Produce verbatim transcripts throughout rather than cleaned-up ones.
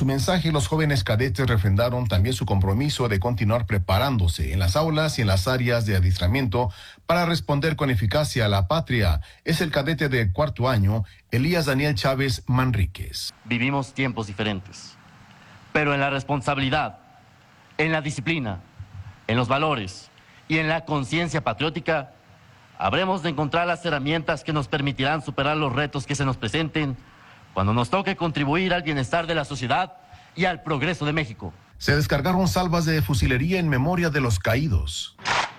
su mensaje, los jóvenes cadetes refrendaron también su compromiso de continuar preparándose en las aulas y en las áreas de adiestramiento para responder con eficacia a la patria. Es el cadete de cuarto año, Elías Daniel Chávez Manríquez. Vivimos tiempos diferentes, pero en la responsabilidad, en la disciplina, en los valores y en la conciencia patriótica, habremos de encontrar las herramientas que nos permitirán superar los retos que se nos presenten cuando nos toque contribuir al bienestar de la sociedad y al progreso de México. Se descargaron salvas de fusilería en memoria de los caídos.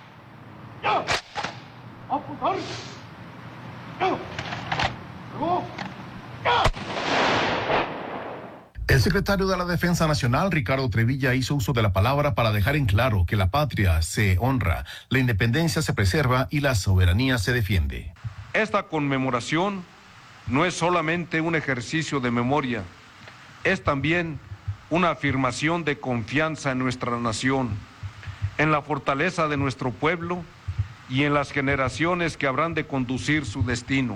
El secretario de la Defensa Nacional, Ricardo Trevilla, hizo uso de la palabra para dejar en claro que la patria se honra, la independencia se preserva y la soberanía se defiende. Esta conmemoración no es solamente un ejercicio de memoria, es también una afirmación de confianza en nuestra nación, en la fortaleza de nuestro pueblo y en las generaciones que habrán de conducir su destino.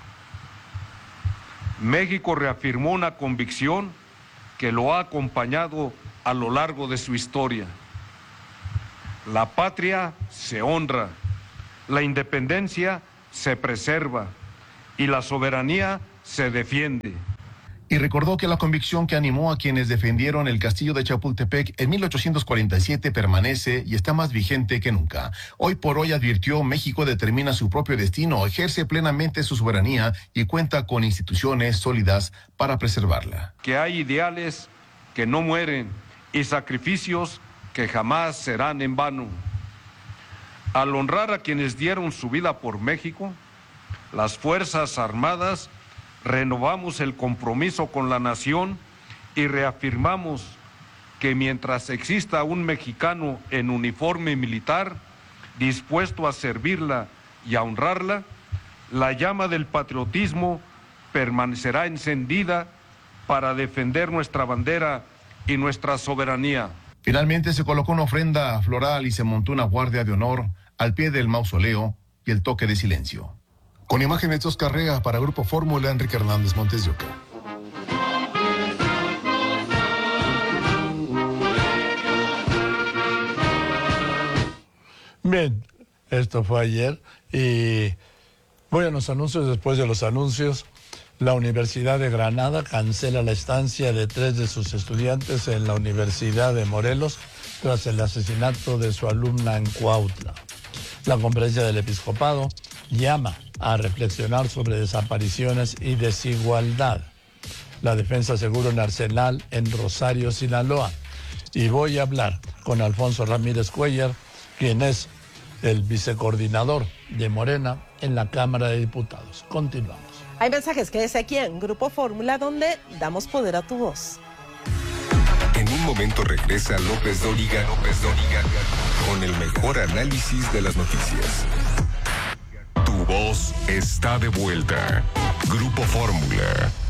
México reafirmó una convicción que lo ha acompañado a lo largo de su historia. La patria se honra, la independencia se preserva y la soberanía se defiende. Y recordó que la convicción que animó a quienes defendieron el castillo de Chapultepec en mil ochocientos cuarenta y siete permanece y está más vigente que nunca. Hoy por hoy, advirtió, México determina su propio destino, ejerce plenamente su soberanía y cuenta con instituciones sólidas para preservarla. Que hay ideales que no mueren y sacrificios que jamás serán en vano. Al honrar a quienes dieron su vida por México, las Fuerzas Armadas renovamos el compromiso con la nación y reafirmamos que mientras exista un mexicano en uniforme militar dispuesto a servirla y a honrarla, la llama del patriotismo permanecerá encendida para defender nuestra bandera y nuestra soberanía. Finalmente se colocó una ofrenda floral y se montó una guardia de honor al pie del mausoleo y el toque de silencio. Con imágenes de Oscar Rea para Grupo Fórmula, Enrique Hernández Montes de Oca. Bien, esto fue ayer y voy a los anuncios. Después de los anuncios, la Universidad de Granada cancela la estancia de tres de sus estudiantes en la Universidad de Morelos tras el asesinato de su alumna en Cuautla. La Conferencia del Episcopado llama a reflexionar sobre desapariciones y desigualdad. La Defensa Seguro en Arsenal en Rosario, Sinaloa. Y voy a hablar con Alfonso Ramírez Cuellar, quien es el vicecoordinador de Morena en la Cámara de Diputados. Continuamos. Hay mensajes, quédese aquí en Grupo Fórmula, donde damos poder a tu voz. En un momento regresa López Dóriga, López Dóriga, con el mejor análisis de las noticias. Tu voz está de vuelta. Grupo Fórmula.